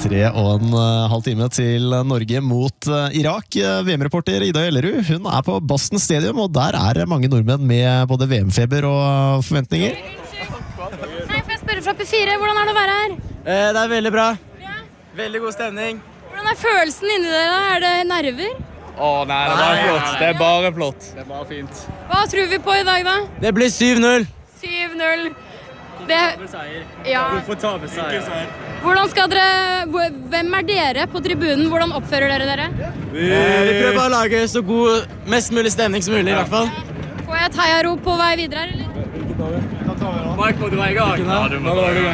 3,5 timer til Norge mot Irak. VM-reporter Ida Ellerud, hun på Boston Stadium, og der mange nordmenn med både VM-feber og forventninger. Hei, får jeg spørre fra P4, hvordan det å være her? Det veldig bra. Ja. Veldig god stemning. Hvordan følelsen inni dere? Det nerver? Nei, det bare flott. Det bare flott. Det bare fint. Hva tror vi på i dag da? Det blir 7-0. 7-0. Komfortabel seier. Hvordan skal dere, hvem dere på tribunen? Hvordan oppfører dere? Vi prøver å lage så god, mest mulig stemning som mulig i hvert fall. Får jeg et heiarop på vei videre her, eller? Mike må dra i gang. Ja, du må dra i gang.